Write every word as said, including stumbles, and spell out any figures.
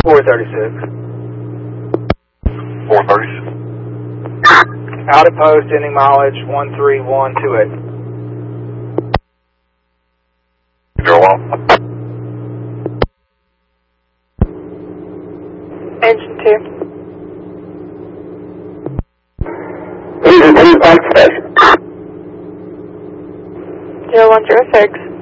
four thirty-six. four thirty-six. Out at post, ending mileage one three one two eight. Zero one. Engine two. Engine two, on station. Zero one zero six.